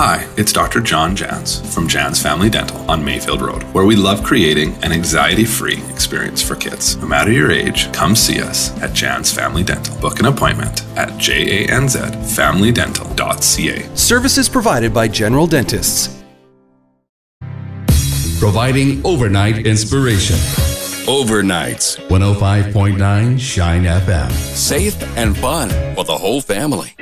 Hi, it's Dr. John Jans from Jans Family Dental on Mayfield Road, where we love creating an anxiety-free experience for kids. No matter your age, come see us at Jans Family Dental. Book an appointment at janzfamilydental.ca. Services provided by General Dentists. Providing overnight inspiration. Overnights. 105.9 Shine FM. Safe and fun for the whole family.